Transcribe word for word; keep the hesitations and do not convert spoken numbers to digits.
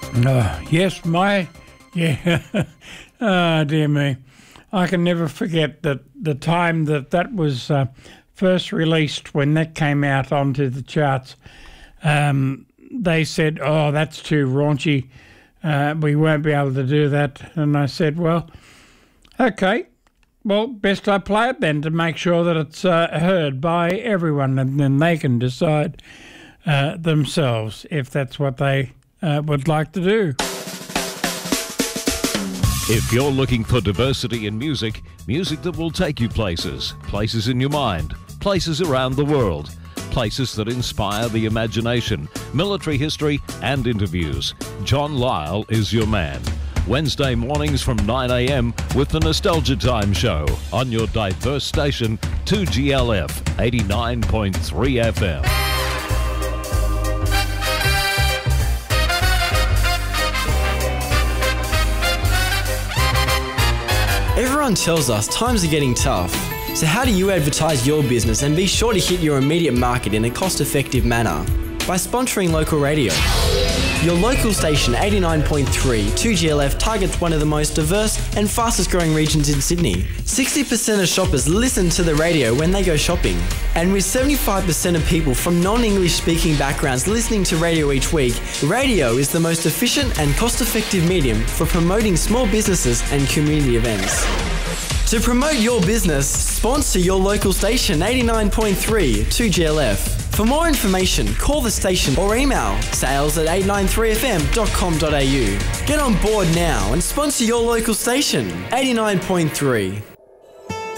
Oh, yes, my, yeah, oh, dear me. I can never forget that the time that that was uh, first released, when that came out onto the charts, um, they said, oh, that's too raunchy, uh, we won't be able to do that. And I said, well, okay, well, best I play it then to make sure that it's uh, heard by everyone, and then they can decide uh, themselves if that's what they uh, would like to do. If you're looking for diversity in music, music that will take you places, places in your mind, places around the world, places that inspire the imagination, military history and interviews, John Lyle is your man. Wednesday mornings from nine a m with the Nostalgia Time Show on your diverse station, two G L F eighty-nine point three F M. Everyone tells us times are getting tough. So how do you advertise your business and be sure to hit your immediate market in a cost-effective manner? By sponsoring local radio. Your local station eighty-nine point three two G L F targets one of the most diverse and fastest growing regions in Sydney. sixty percent of shoppers listen to the radio when they go shopping. And with seventy-five percent of people from non-English speaking backgrounds listening to radio each week, radio is the most efficient and cost-effective medium for promoting small businesses and community events. To promote your business, sponsor your local station eighty-nine point three two G L F. For more information, call the station or email sales at eight nine three f m dot com dot a u. Get on board now and sponsor your local station, eighty-nine point three.